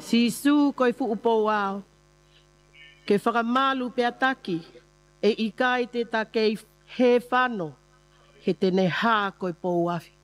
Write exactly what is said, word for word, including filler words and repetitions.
Si su koe fu upo wao. Ke whakamalu pe ataki, e i kai te ta kei he whano, he tene hā koe pou afi.